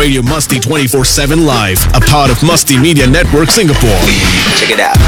Radio Musty 24/7 Live, a part of Musty Media Network Singapore. Check it out.